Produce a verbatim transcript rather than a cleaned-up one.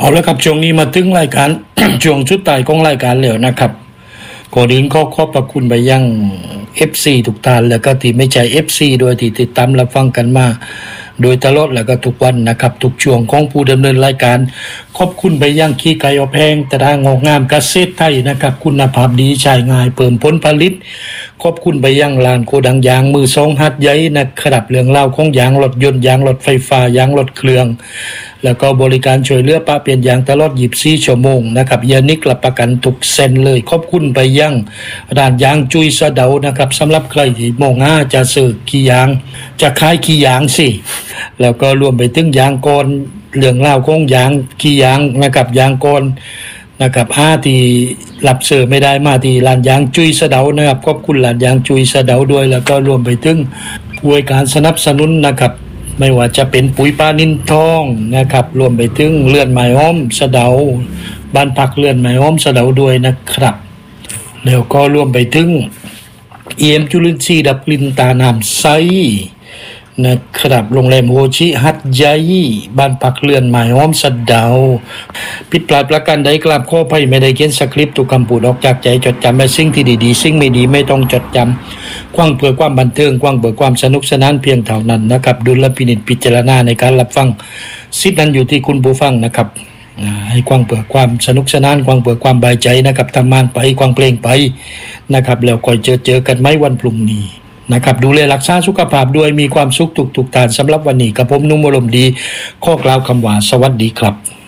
เอาละครับช่วงนี้มาถึงรายการ ช่วงชุดตายของรายการแล้วนะครับก่อนอื่นขอขอบพระคุณไปยัง เอฟ ซี ทุกท่านแล้วก็ที่ไม่ใช่ เอฟ ซี โดยที่ติดตามรับฟังกันมาโดยตลอดแล้วก็ทุกวันนะครับทุกช่วงของผู้ดำเนินรายการขอบคุณไปยังขี้ไก่อบแห้งตรางอกงามเกษตรไทยนะครับคุณภาพดีใช้ง่ายเพิ่มผลผลิตขอบคุณไปยังร้านโกดังยางมือสองหัดใหญ่นะครับเรื่องเล่าของยางรถยนต์ยางรถไฟฟ้ายางรถเครื่องแล้วก็บริการช่วยเหลือป้าเปลี่ยนยางตลอดยี่สิบสี่ชั่วโมงนะครับยานิกรับประกันทุกเส้นเลยขอบคุณไปยังร้านยางจุยสะเดานะครับสำหรับใครที่มองหาจะซื้อขี้ยางจะขายขี้ยางสิแล้วก็รวมไปถึงยางก้อนเรื่องเล่าของยางขี้ยางนะครับยางก้อนนะครับห้าที่รับซื้อไม่ได้มาที่ร้านยางจุยสะเดานะครับขอบคุณร้านยางจุยสะเดาด้วยแล้วก็รวมไปถึงผู้ให้การสนับสนุนนะครับไม่ว่าจะเป็นปุ๋ยปลานินทองนะครับรวมไปถึงเลื่อนไม้อ้อมสะเดาบ้านพักเลื่อนไม้อ้อมสะเดาด้วยนะครับแล้วก็รวมไปถึง เอ็ม จุลินทรีย์ดับกลิ่นตาน้ำใสนะครับโรงแรมโฮชิฮัตใหญ่บ้านพักเลื่อนไม้อ้อมสะเดาผิดพลาดประการใดกราบขออภัยไม่ได้เขียนสคริปต์ทุกคำพูดออกจากใจจดจำแต่สิ่งที่ดีๆสิ่งไม่ดีไม่ต้องจดจำกว้างเพื่อความบันเทิงกว้างเพื่อความสนุกสนานเพียงเท่านั้นนะครับดุลพินิจพิจารณาในการรับฟังสิทธินั้นอยู่ที่คุณผู้ฟังนะครับให้กว้างเพื่อความสนุกสนานกว้างเพื่อความบายใจนะครับทำงานไปกว้างเพลงไปนะครับแล้วค่อยเจอเจอกันไหมวันพรุ่งนี้นะครับดูแลรักษาสุขภาพด้วยมีความสุขทุกๆท่านสำหรับวันนี้กับผมนุ่มอารมณ์ดีข้อกล่าวคำว่าสวัสดีครับ